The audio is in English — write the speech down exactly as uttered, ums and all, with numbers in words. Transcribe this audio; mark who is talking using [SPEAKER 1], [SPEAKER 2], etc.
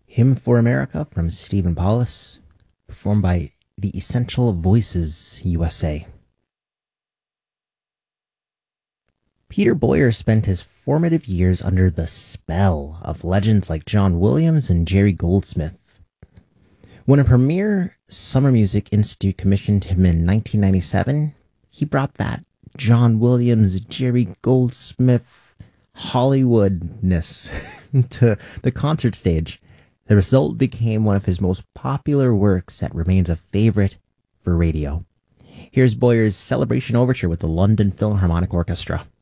[SPEAKER 1] Hymn for America from Stephen Paulus, performed by the Essential Voices U S A. Peter Boyer spent his formative years under the spell of legends like John Williams and Jerry Goldsmith. When a premier Summer Music Institute commissioned him in nineteen ninety-seven, he brought that John Williams, Jerry Goldsmith Hollywoodness to the concert stage. The result became one of his most popular works that remains a favorite for radio. Here's Boyer's Celebration Overture with the London Philharmonic Orchestra.